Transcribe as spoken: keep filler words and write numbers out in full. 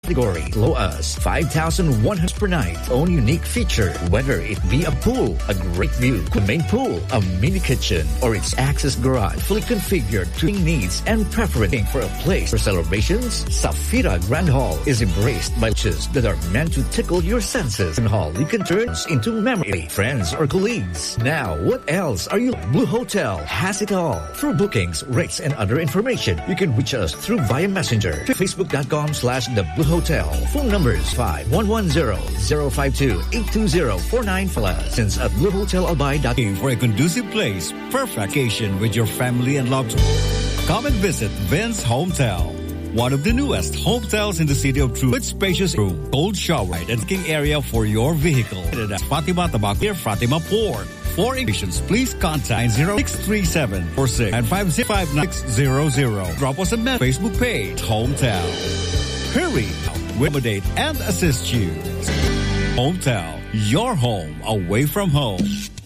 category. Low as five thousand one hundred per night. Own unique feature, whether it be a pool, a great view, a main pool, a mini kitchen, or its access garage, fully configured to needs and preferring for a place for celebrations. Safira Grand Hall is embraced by chairs that are meant to tickle your senses. In hall, you can turn into memory, friends or colleagues. Now, what else are you? Blue Hotel has it all. For bookings, rates, and other information, you can reach us through via messenger to facebook.com slash the Blue Hotel. Phone numbers five one one zero zero five two eight two zero four nine. Since at Blue Hotel Albay. For a conducive place, perfect vacation with your family and loved ones. Come and visit Vince Hometel. One of the newest hotels in the city of True, with spacious room, cold shower, and king area for your vehicle. At Fatima Tabak near Fatima Port. For information, please contact zero six three seven four six and five zero five nine six zero zero. Drop us a message. Facebook page, Hometel. Hurry, we accommodate and assist you. Hometel, your home away from home.